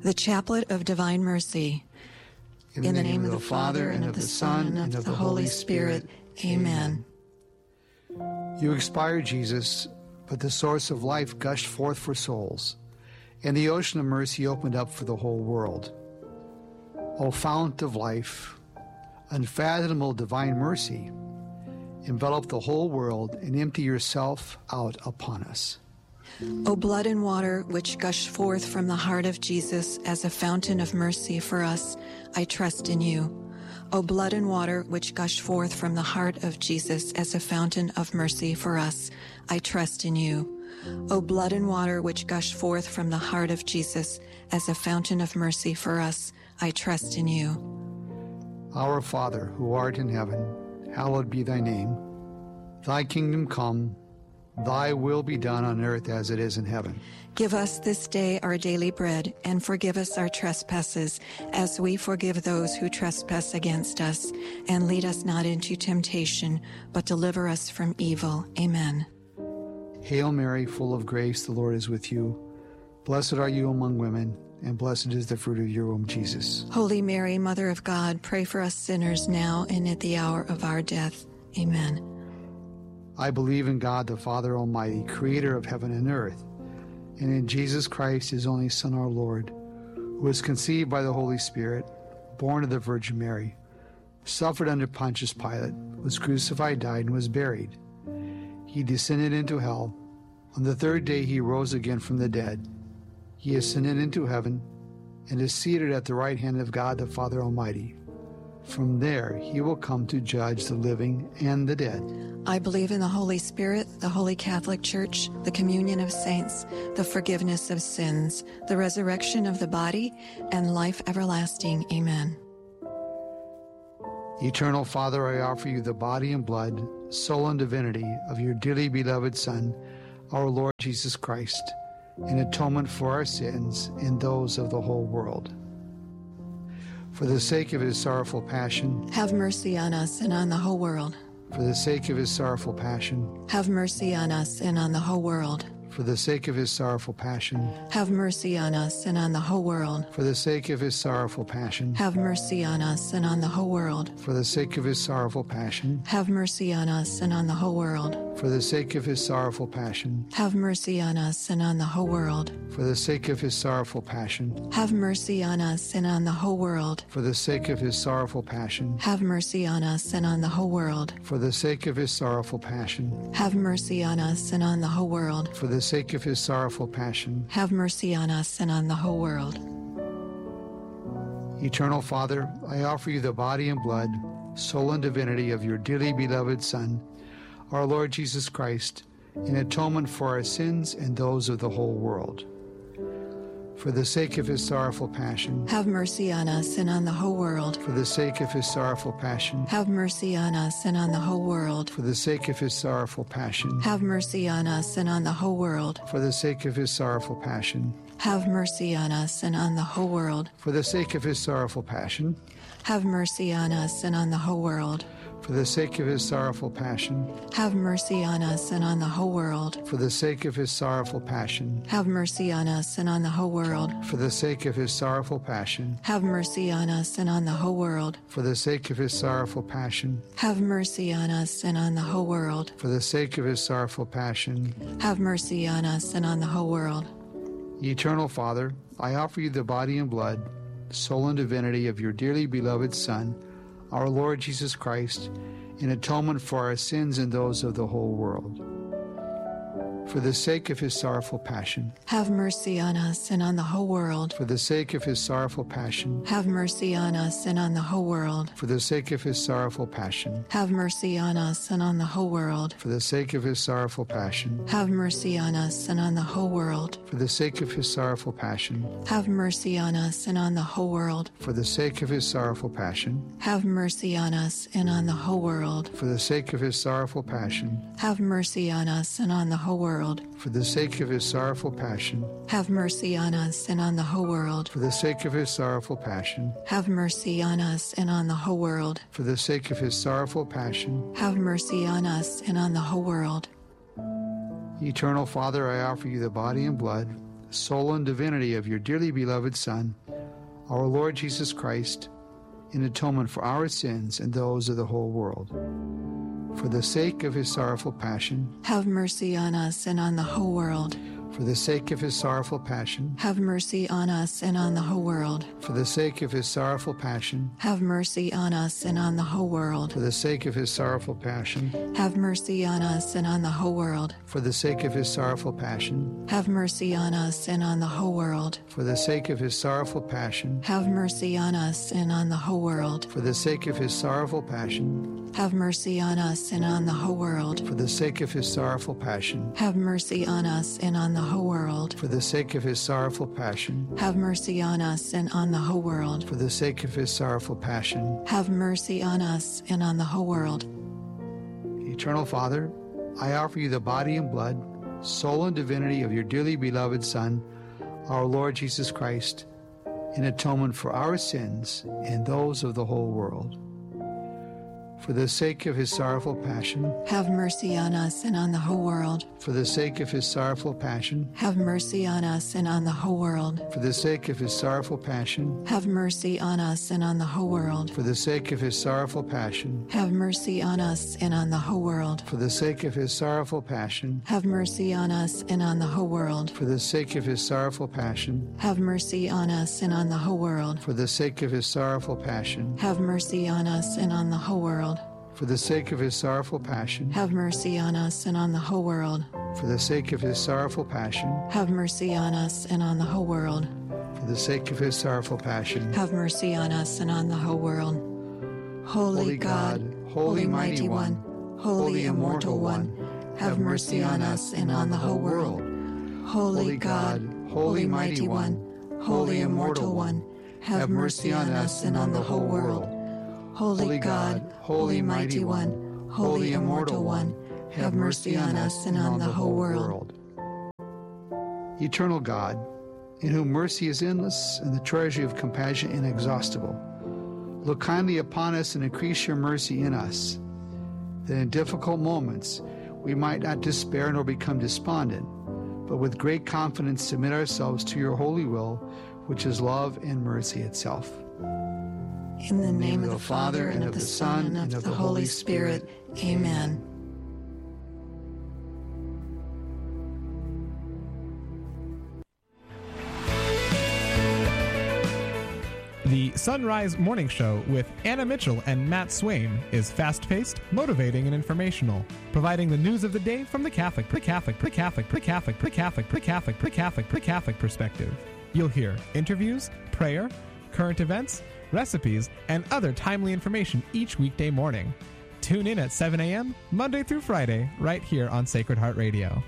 The Chaplet of Divine Mercy. In the name of the Father, and of the Son, and of the Holy Spirit. Amen. You expired, Jesus, but the source of life gushed forth for souls, and the ocean of mercy opened up for the whole world. O fount of life, unfathomable divine mercy, envelop the whole world and empty yourself out upon us. O blood and water which gush forth from the heart of Jesus as a fountain of mercy for us, I trust in you. O blood and water which gush forth from the heart of Jesus as a fountain of mercy for us, I trust in you. O blood and water which gush forth from the heart of Jesus as a fountain of mercy for us, I trust in you. Our Father, who art in heaven, hallowed be thy name. Thy kingdom come, thy will be done on earth as it is in heaven. Give us this day our daily bread, and forgive us our trespasses, as we forgive those who trespass against us. And lead us not into temptation, but deliver us from evil. Amen. Hail Mary, full of grace, the Lord is with you. Blessed are you among women, and blessed is the fruit of your womb, Jesus. Holy Mary, Mother of God, pray for us sinners now and at the hour of our death. Amen. I believe in God, the Father Almighty, creator of heaven and earth, and in Jesus Christ, his only Son, our Lord, who was conceived by the Holy Spirit, born of the Virgin Mary, suffered under Pontius Pilate, was crucified, died, and was buried. He descended into hell. On the third day he rose again from the dead. He ascended into heaven and is seated at the right hand of God, the Father Almighty. From there he will come to judge the living and the dead. I believe in the Holy Spirit, the Holy Catholic Church, the communion of saints, the forgiveness of sins, the resurrection of the body, and life everlasting. Amen. Eternal Father, I offer you the body and blood, soul and divinity of your dearly beloved Son, our Lord Jesus Christ, in atonement for our sins and those of the whole world. For the sake of his sorrowful passion, have mercy on us and on the whole world. For the sake of his sorrowful passion, have mercy on us and on the whole world. For the sake of his sorrowful passion, have mercy on us and on the whole world. For the sake of his sorrowful passion, have mercy on us and on the whole world. For the sake of his sorrowful passion, have mercy on us and on the whole world. For the sake of his sorrowful passion, have mercy on us and on the whole world. For the sake of his sorrowful passion, have mercy on us and on the whole world. For the sake of his sorrowful passion, have mercy on us and on the whole world. For the sake of his sorrowful passion, have mercy on us and on the whole world. For the sake of his sorrowful passion, have mercy on us and on the whole world. Eternal Father, I offer you the body and blood, soul and divinity of your dearly beloved Son, our Lord Jesus Christ, in atonement for our sins and those of the whole world. For the sake of his sorrowful passion, have mercy on us and on the whole world. For the sake of his sorrowful passion, have mercy on us and on the whole world. For the sake of his sorrowful passion, have mercy on us and on the whole world. For the sake of his sorrowful passion, have mercy on us and on the whole world. For the sake of his sorrowful passion, have mercy on us and on the whole world. For the sake of his sorrowful passion, have mercy on us and on the whole world. For the sake of his sorrowful passion, have mercy on us and on the whole world. For the sake of his sorrowful passion, have mercy on us and on the whole world. For the sake of his sorrowful passion, have mercy on us and on the whole world. For the sake of his sorrowful passion, have mercy on us and on the whole world. Eternal Father, I offer you the body and blood, soul and divinity of your dearly beloved Son, our Lord Jesus Christ, in atonement for our sins and those of the whole world. For the sake of his sorrowful passion, have mercy on us and on the whole world. For the sake of his sorrowful passion, have mercy on us and on the whole world. For the sake of his sorrowful passion, have mercy on us and on the whole world. For the sake of his sorrowful passion, have mercy on us and on the whole world. For the sake of his sorrowful passion, have mercy on us and on the whole world. For the sake of his sorrowful passion, have mercy on us and on the whole world. For the sake of his sorrowful passion, have mercy on us and on the whole world. For the sake of his sorrowful passion, have mercy on us and on the whole world. For the sake of his sorrowful passion, have mercy on us and on the whole world. For the sake of his sorrowful passion, have mercy on us and on the whole world. Eternal Father, I offer you the body and blood, soul, and divinity of your dearly beloved Son, our Lord Jesus Christ, in atonement for our sins and those of the whole world. For the sake of his sorrowful passion, have mercy on us and on the whole world. for the sake of his sorrowful passion, Have mercy on us and on the whole world. for the sake of his sorrowful passion, Have mercy on us and on the whole world. for the sake of his sorrowful passion, Have mercy on us and on the whole world. for the sake of his sorrowful passion, Have mercy on us and on the whole world. for the sake of his sorrowful passion, Have mercy on us and on the whole world. for the sake of his sorrowful passion, Have mercy on us and on the whole world. for the sake of his sorrowful passion, Have mercy on us and on the whole world. for the sake of his sorrowful passion, Have mercy on us and on the whole world. for the sake of his sorrowful passion. Have mercy on us and on the whole world. Eternal Father, I offer you the body and blood, soul and divinity of your dearly beloved Son, our Lord Jesus Christ, in atonement for our sins and those of the whole world. For the sake of his sorrowful passion, Have mercy on us and on the whole world. for the sake of his sorrowful passion, Have mercy on us and on the whole world. for the sake of his sorrowful passion, Have mercy on us and on the whole world. for the sake of his sorrowful passion, Have mercy on us and on the whole world. for the sake of his sorrowful passion, Have mercy on us and on the whole world. for the sake of his sorrowful passion, Have mercy on us and on the whole world. for the sake of his sorrowful passion, Have mercy on us and on the whole world. for the sake of his sorrowful passion, Have mercy on us and on the whole world. for the sake of his sorrowful passion, Have mercy on us and on the whole world. for the sake of his sorrowful passion. Have mercy on us and on the whole world. Holy God, Holy Mighty One, Holy Immortal One, have mercy on us and on the whole world. Holy God, Holy Mighty One, Holy Immortal One, have mercy on us and on the whole world. Holy God, Holy Mighty One, Holy Immortal One, have mercy on us and on the whole world. Eternal God, in whom mercy is endless and the treasury of compassion inexhaustible, look kindly upon us and increase your mercy in us, that in difficult moments we might not despair nor become despondent, but with great confidence submit ourselves to your holy will, which is love and mercy itself. In the name of the Father, and of the Son, and of the Holy Spirit. Amen. The Sunrise Morning Show with Anna Mitchell and Matt Swain is fast-paced, motivating, and informational, providing the news of the day from the Catholic perspective. You'll hear interviews, prayer, current events, recipes, and other timely information each weekday morning. Tune in at 7 a.m., Monday through Friday, right here on Sacred Heart Radio.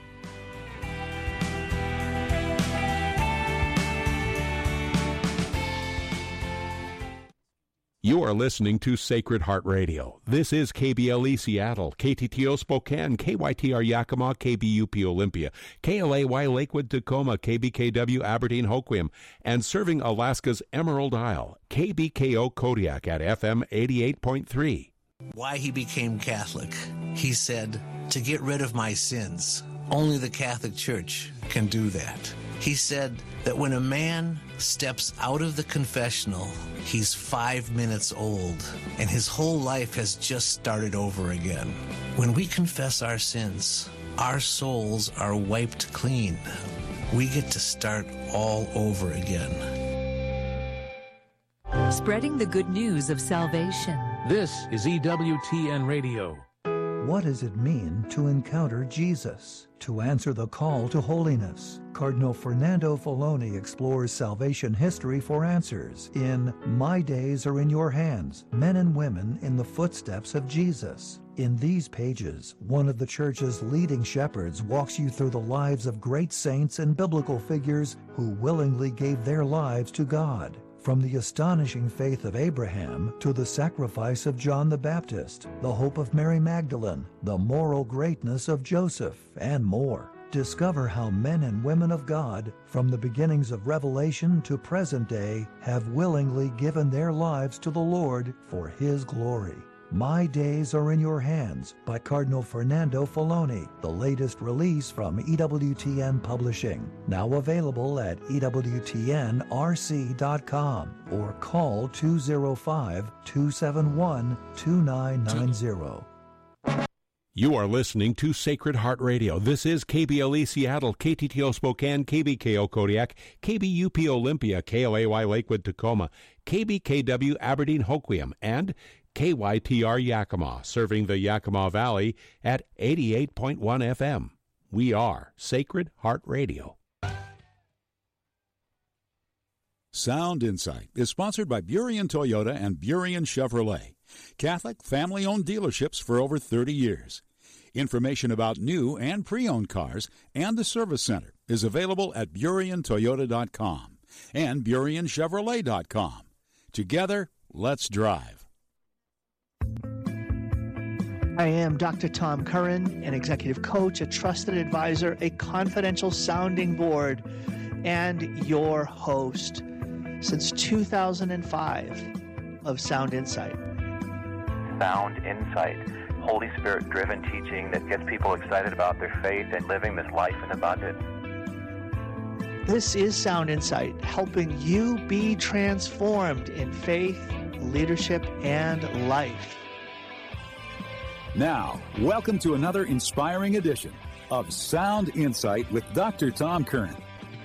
You are listening to Sacred Heart Radio. This is KBLE Seattle, KTTO Spokane, KYTR Yakima, KBUP Olympia, KLAY Lakewood Tacoma, KBKW Aberdeen Hoquiam, and serving Alaska's Emerald Isle, KBKO Kodiak at FM 88.3. Why he became Catholic. He said, to get rid of my sins. Only the Catholic Church can do that. He said that when a man steps out of the confessional, he's 5 minutes old, and his whole life has just started over again. When we confess our sins, our souls are wiped clean. We get to start all over again. Spreading the good news of salvation. This is EWTN Radio. What does it mean to encounter Jesus? To answer the call to holiness, Cardinal Fernando Filoni explores salvation history for answers in My Days Are in Your Hands, Men and Women in the Footsteps of Jesus. In these pages, one of the Church's leading shepherds walks you through the lives of great saints and biblical figures who willingly gave their lives to God. From the astonishing faith of Abraham to the sacrifice of John the Baptist, the hope of Mary Magdalene, the moral greatness of Joseph, and more. Discover how men and women of God, from the beginnings of Revelation to present day, have willingly given their lives to the Lord for His glory. My Days Are in Your Hands by Cardinal Fernando Filoni, the latest release from EWTN Publishing. Now available at EWTNRC.com or call 205-271-2990. You are listening to Sacred Heart Radio. This is KBLE Seattle, KTTO Spokane, KBKO Kodiak, KBUP Olympia, KLAY Lakewood Tacoma, KBKW Aberdeen Hoquiam, and KYTR Yakima, serving the Yakima Valley at 88.1 FM. We are Sacred Heart Radio. Sound Insight is sponsored by Burien Toyota and Burien Chevrolet, Catholic family-owned dealerships for over 30 years. Information about new and pre-owned cars and the service center is available at BurienToyota.com and BurienChevrolet.com. Together, let's drive. I am Dr. Tom Curran, an executive coach, a trusted advisor, a confidential sounding board, and your host since 2005 of Sound Insight. Sound Insight, Holy Spirit-driven teaching that gets people excited about their faith and living this life in abundance. This is Sound Insight, helping you be transformed in faith, leadership, and life. Now, welcome to another inspiring edition of Sound Insight with Dr. Tom Curran.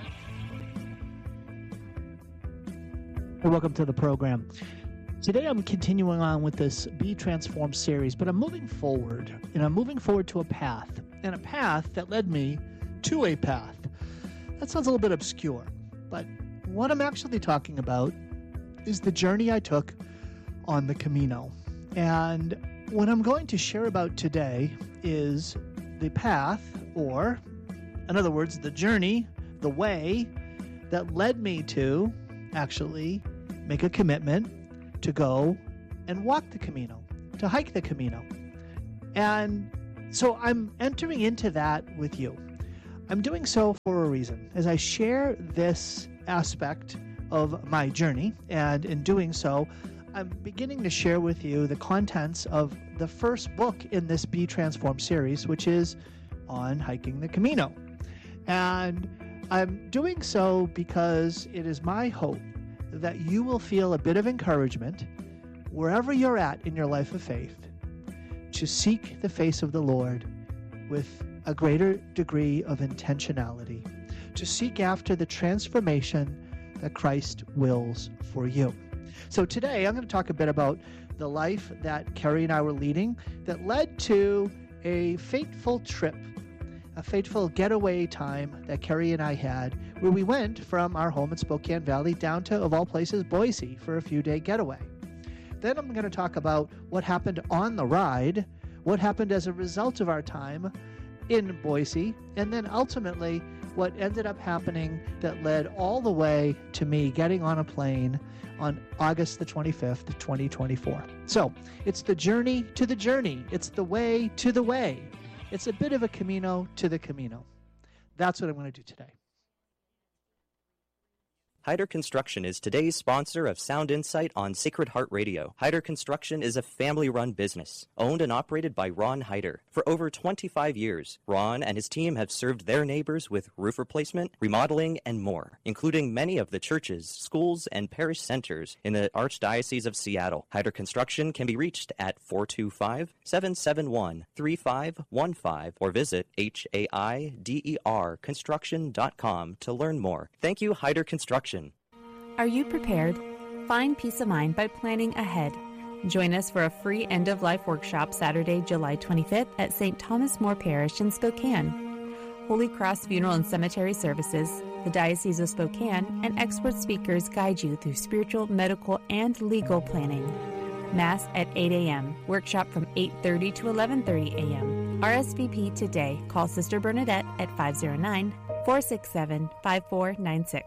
Welcome to the program. Today I'm continuing on with this Be Transformed series, but I'm moving forward, and I'm moving forward to a path that led me to a path. That sounds a little bit obscure, but what I'm actually talking about is the journey I took on the Camino. And what I'm going to share about today is the path, or in other words, the journey, the way that led me to actually make a commitment to go and walk the Camino, to hike the Camino. And so I'm entering into that with you. I'm doing so for a reason. As I share this aspect of my journey, and in doing so, I'm beginning to share with you the contents of the first book in this Be Transformed series, which is on hiking the Camino. And I'm doing so because it is my hope that you will feel a bit of encouragement wherever you're at in your life of faith to seek the face of the Lord with a greater degree of intentionality, to seek after the transformation that Christ wills for you. So today I'm going to talk a bit about the life that Carrie and I were leading that led to a fateful trip, a fateful getaway time that Carrie and I had, where we went from our home in Spokane Valley down to, of all places, Boise for a few-day getaway. Then I'm going to talk about what happened on the ride, what happened as a result of our time in Boise, and then ultimately what ended up happening that led all the way to me getting on a plane on August the 25th, 2024. So it's the journey to the journey. It's the way to the way. It's a bit of a Camino to the Camino. That's what I'm going to do today. Hyder Construction is today's sponsor of Sound Insight on Sacred Heart Radio. Hyder Construction is a family-run business, owned and operated by Ron Hyder. For over 25 years, Ron and his team have served their neighbors with roof replacement, remodeling, and more, including many of the churches, schools, and parish centers in the Archdiocese of Seattle. Hyder Construction can be reached at 425-771-3515 or visit HAIDERconstruction.com to learn more. Thank you, Hyder Construction. Are you prepared? Find peace of mind by planning ahead. Join us for a free end-of-life workshop Saturday, July 25th at St. Thomas More Parish in Spokane. Holy Cross Funeral and Cemetery Services, the Diocese of Spokane, and expert speakers guide you through spiritual, medical, and legal planning. Mass at 8 a.m. Workshop from 8:30 to 11:30 a.m. RSVP today. Call Sister Bernadette at 509-467-5496.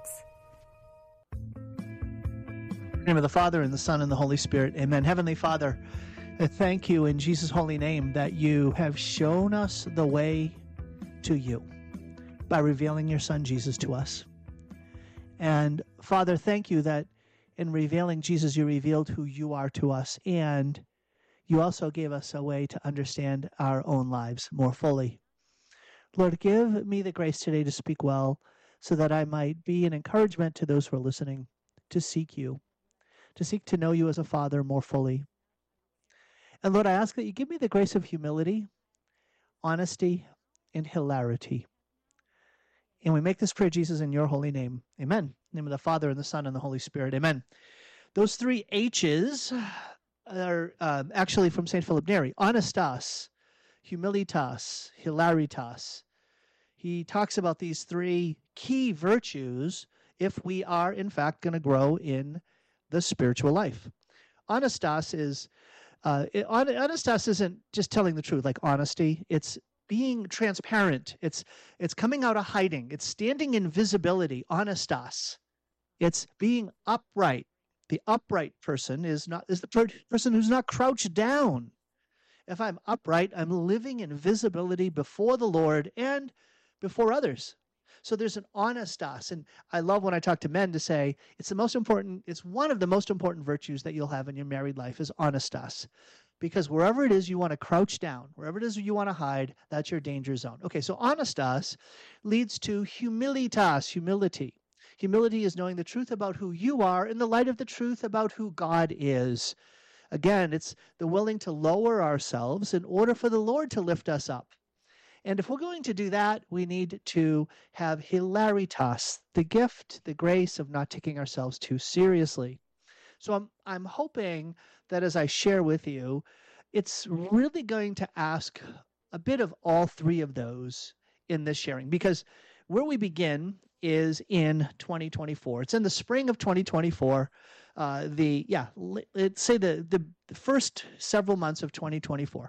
In the name of the Father, and the Son, and the Holy Spirit. Amen. Heavenly Father, I thank you in Jesus' holy name that you have shown us the way to you by revealing your Son Jesus to us. And Father, thank you that in revealing Jesus, you revealed who you are to us, and you also gave us a way to understand our own lives more fully. Lord, give me the grace today to speak well so that I might be an encouragement to those who are listening to seek you, to seek to know you as a Father more fully. And Lord, I ask that you give me the grace of humility, honesty, and hilarity. And we make this prayer, Jesus, in your holy name. Amen. In the name of the Father, and the Son, and the Holy Spirit. Amen. Those three H's are actually from St. Philip Neri. Honestas, humilitas, hilaritas. He talks about these three key virtues if we are, in fact, going to grow in the spiritual life. Honestas is honestas isn't just telling the truth, like honesty. It's being transparent. It's coming out of hiding. It's standing in visibility. Honestas. It's being upright. The upright person is the person who's not crouched down. If I'm upright, I'm living in visibility before the Lord and before others. So there's an honestas. And I love when I talk to men to say it's one of the most important virtues that you'll have in your married life is honestas. Because wherever it is you want to crouch down, wherever it is you want to hide, that's your danger zone. Okay, so honestas leads to humilitas, humility. Humility is knowing the truth about who you are in the light of the truth about who God is. Again, it's the willing to lower ourselves in order for the Lord to lift us up. And if we're going to do that, we need to have hilaritas, the gift, the grace of not taking ourselves too seriously. So I'm hoping that as I share with you, it's really going to ask a bit of all three of those in this sharing, because where we begin is in 2024. It's in the spring of 2024. Let's say the first several months of 2024.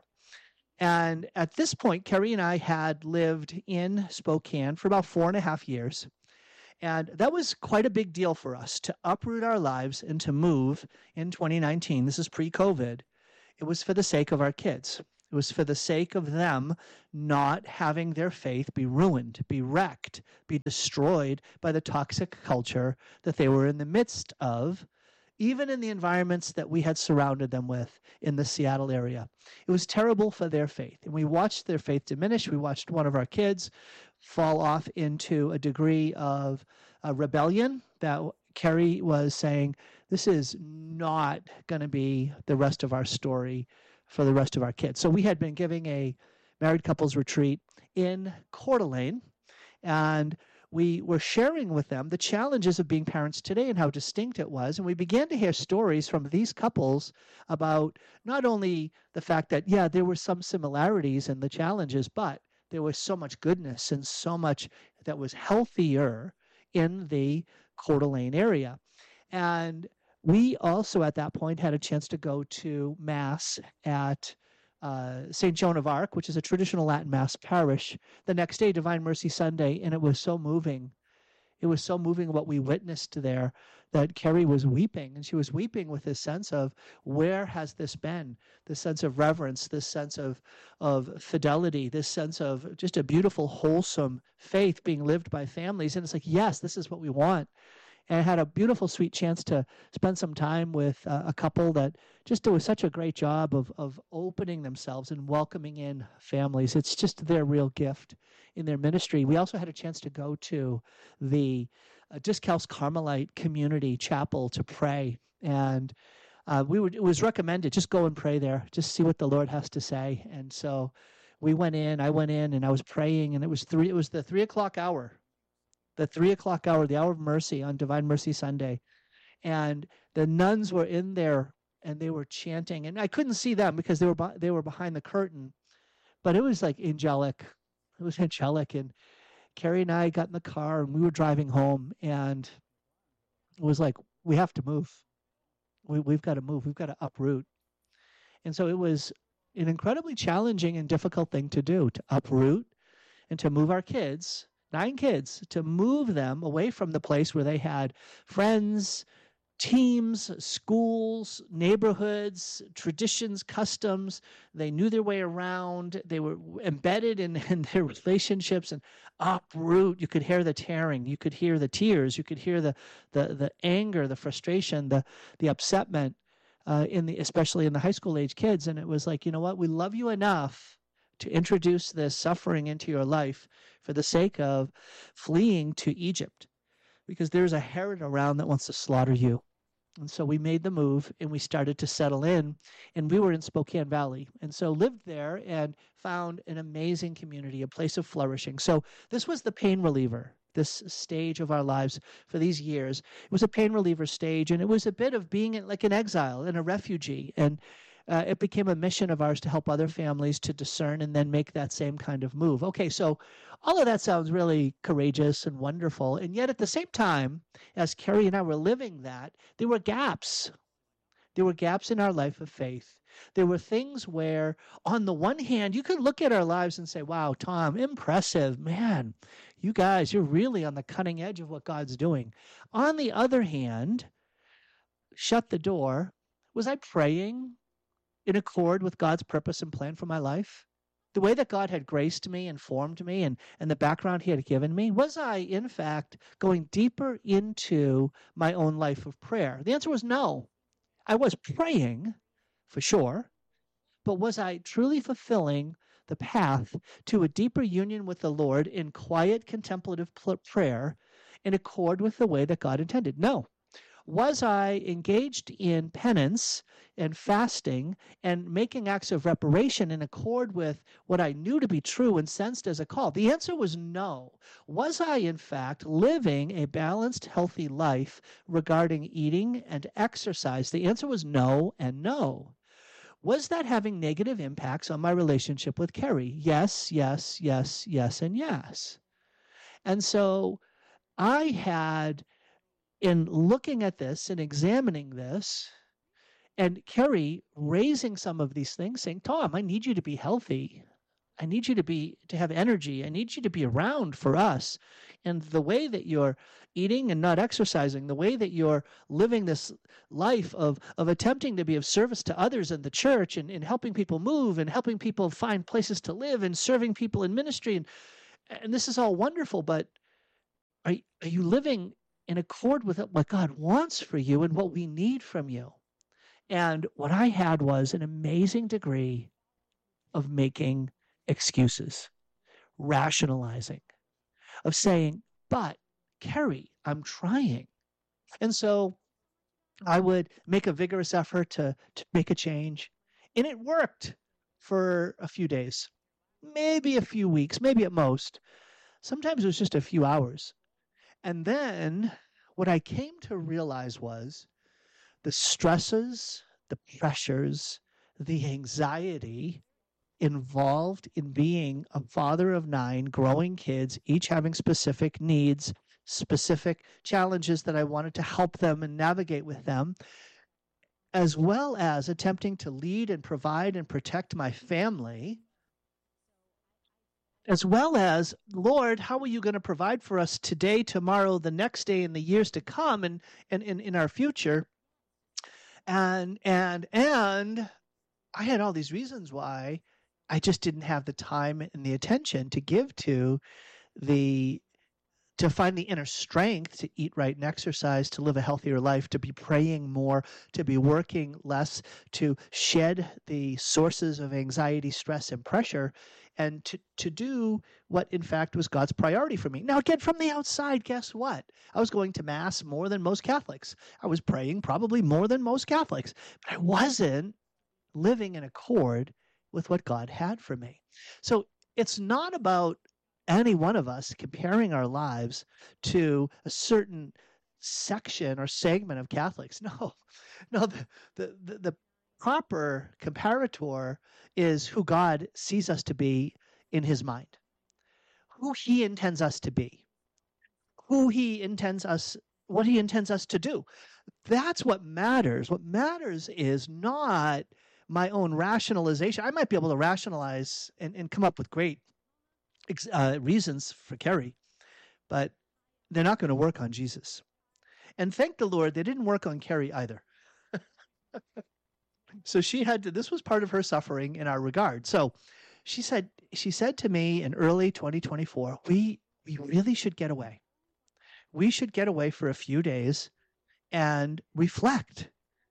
And at this point, Carrie and I had lived in Spokane for about 4.5 years. And that was quite a big deal for us to uproot our lives and to move in 2019. This is pre-COVID. It was for the sake of our kids. It was for the sake of them not having their faith be ruined, be wrecked, be destroyed by the toxic culture that they were in the midst of, even in the environments that we had surrounded them with in the Seattle area. It was terrible for their faith. And we watched their faith diminish. We watched one of our kids fall off into a degree of rebellion that Carrie was saying, this is not going to be the rest of our story for the rest of our kids. So we had been giving a married couples retreat in Coeur d'Alene, and we were sharing with them the challenges of being parents today and how distinct it was. And we began to hear stories from these couples about not only the fact that, yeah, there were some similarities in the challenges, but there was so much goodness and so much that was healthier in the Coeur d'Alene area. And we also at that point had a chance to go to Mass at St. Joan of Arc, which is a traditional Latin Mass parish, the next day, Divine Mercy Sunday, and it was so moving. It was so moving what we witnessed there that Carrie was weeping, and she was weeping with this sense of, where has this been? This sense of reverence, this sense of fidelity, this sense of just a beautiful, wholesome faith being lived by families. And it's like, yes, this is what we want. And I had a beautiful, sweet chance to spend some time with a couple that just did such a great job of opening themselves and welcoming in families. It's just their real gift in their ministry. We also had a chance to go to the Discalced Carmelite Community Chapel to pray. And it was recommended, just go and pray there, just see what the Lord has to say. And so I went in and I was praying, and it was the 3 o'clock hour. The 3 o'clock hour, the hour of mercy on Divine Mercy Sunday. And the nuns were in there and they were chanting. And I couldn't see them because they were behind the curtain. But it was like angelic. It was angelic. And Carrie and I got in the car and we were driving home. And it was like, we have to move. We've got to move. We've got to uproot. And so it was an incredibly challenging and difficult thing to do, to uproot and to move our kids, 9 kids, to move them away from the place where they had friends, teams, schools, neighborhoods, traditions, customs. They knew their way around. They were embedded in their relationships, and uproot. You could hear the tearing. You could hear the tears. You could hear the anger, the frustration, the upsetment. especially in the high school age kids. And it was like, you know what? We love you enough to introduce this suffering into your life for the sake of fleeing to Egypt, because there's a Herod around that wants to slaughter you. And so we made the move and we started to settle in, and we were in Spokane Valley. And so lived there and found an amazing community, a place of flourishing. So this was the pain reliever, this stage of our lives for these years. It was a pain reliever stage, and it was a bit of being like an exile and a refugee. And it became a mission of ours to help other families to discern and then make that same kind of move. Okay, so all of that sounds really courageous and wonderful. And yet at the same time, as Carrie and I were living that, there were gaps. There were gaps in our life of faith. There were things where, on the one hand, you could look at our lives and say, wow, Tom, impressive. Man, you guys, you're really on the cutting edge of what God's doing. On the other hand, shut the door. Was I praying in accord with God's purpose and plan for my life? The way that God had graced me and formed me and the background he had given me, was I, in fact, going deeper into my own life of prayer? The answer was no. I was praying, for sure, but was I truly fulfilling the path to a deeper union with the Lord in quiet contemplative prayer in accord with the way that God intended? No. Was I engaged in penance and fasting and making acts of reparation in accord with what I knew to be true and sensed as a call? The answer was no. Was I, in fact, living a balanced, healthy life regarding eating and exercise? The answer was no and no. Was that having negative impacts on my relationship with Carrie? Yes, yes, yes, yes, and yes. And so I had, in looking at this and examining this, and Carrie raising some of these things, saying, Tom, I need you to be healthy. I need you to have energy. I need you to be around for us. And the way that you're eating and not exercising, the way that you're living this life of attempting to be of service to others in the church and helping people move and helping people find places to live and serving people in ministry. And this is all wonderful, but are you living in accord with what God wants for you and what we need from you? And what I had was an amazing degree of making excuses, rationalizing, of saying, but Carrie, I'm trying. And so I would make a vigorous effort to make a change. And it worked for a few days, maybe a few weeks, maybe at most. Sometimes it was just a few hours. And then what I came to realize was the stresses, the pressures, the anxiety involved in being a father of 9 growing kids, each having specific needs, specific challenges that I wanted to help them and navigate with them, as well as attempting to lead and provide and protect my family, as well as, Lord, how are you going to provide for us today, tomorrow, the next day, and the years to come, and in our future? And I had all these reasons why I just didn't have the time and the attention to give to find the inner strength to eat right and exercise, to live a healthier life, to be praying more, to be working less, to shed the sources of anxiety, stress, and pressure, and to do what, in fact, was God's priority for me. Now, again, from the outside, guess what? I was going to Mass more than most Catholics. I was praying probably more than most Catholics, but I wasn't living in accord with what God had for me. So it's not about any one of us comparing our lives to a certain section or segment of Catholics. No, the proper comparator is who God sees us to be in his mind, who he intends us to be, what he intends us to do. That's what matters. What matters is not my own rationalization. I might be able to rationalize and come up with great reasons for Carrie, but they're not going to work on Jesus. And thank the Lord, they didn't work on Carrie either. So she had to, this was part of her suffering in our regard. So she said to me in early 2024, we really should get away. We should get away for a few days and reflect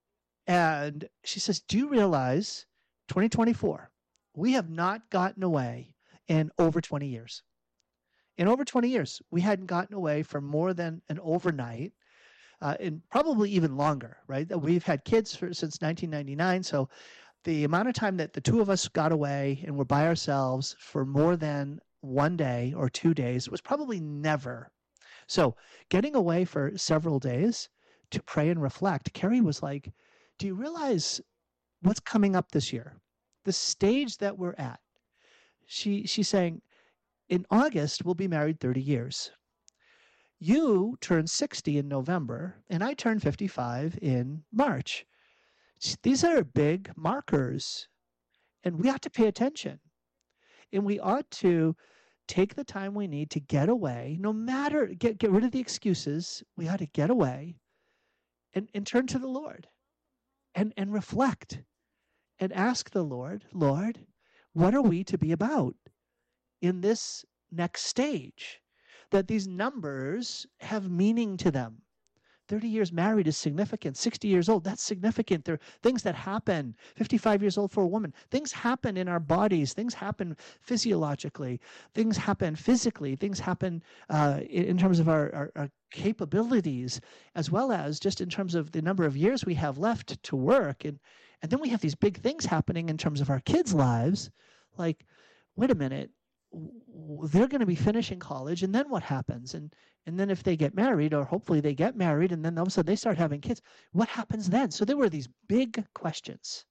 And she says, do you realize 2024, we have not gotten away in over 20 years. In over 20 years, we hadn't gotten away for more than an overnight, and probably even longer, right? We've had kids since 1999, so the amount of time that the two of us got away and were by ourselves for more than one day or 2 days was probably never. So getting away for several days to pray and reflect, Carrie was like, do you realize what's coming up this year? The stage that we're at. She's saying, in August, we'll be married 30 years. You turn 60 in November, and I turn 55 in March. These are big markers, and we ought to pay attention. And we ought to take the time we need to get away, no matter, get rid of the excuses. We ought to get away and turn to the Lord and reflect and ask the Lord, Lord, what are we to be about in this next stage? That these numbers have meaning to them. 30 years married is significant. 60 years old, that's significant. There are things that happen. 55 years old for a woman. Things happen in our bodies. Things happen physiologically. Things happen physically. Things happen in terms of our capabilities, as well as just in terms of the number of years we have left to work. And then we have these big things happening in terms of our kids' lives. Like, wait a minute. They're going to be finishing college, and then what happens? And then if they get married, or hopefully they get married, and then all of a sudden they start having kids, what happens then? So there were these big questions,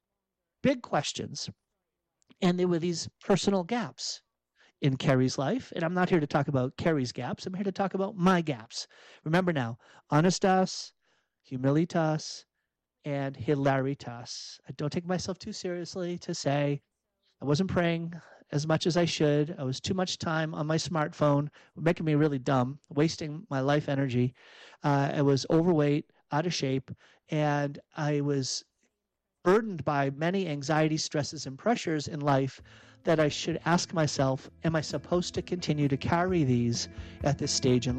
and there were these personal gaps in Carrie's life. And I'm not here to talk about Carrie's gaps. I'm here to talk about my gaps. Remember now, honestas, humilitas, and hilaritas. I don't take myself too seriously to say I wasn't praying as much as I should. I was too much time on my smartphone, making me really dumb, wasting my life energy. I was overweight, out of shape, and I was burdened by many anxieties, stresses, and pressures in life that I should ask myself, am I supposed to continue to carry these at this stage in life?